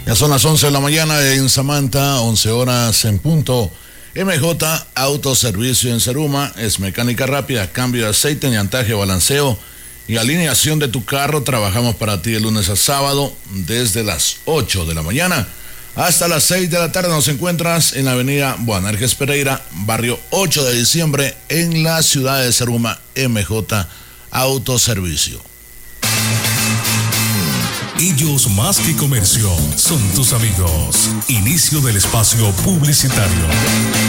Ya son las 11 de la mañana en Samantha, 11 horas en punto. MJ Autoservicio en Ceruma es mecánica rápida, cambio de aceite, llantaje, balanceo y alineación de tu carro. Trabajamos para ti de lunes a sábado desde las 8 de la mañana hasta las 6 de la tarde. Nos encuentras en la avenida Boanerges Pereira, barrio 8 de diciembre, en la ciudad de Ceruma. MJ Autoservicio. Ellos más que comercio son tus amigos. Inicio del espacio publicitario.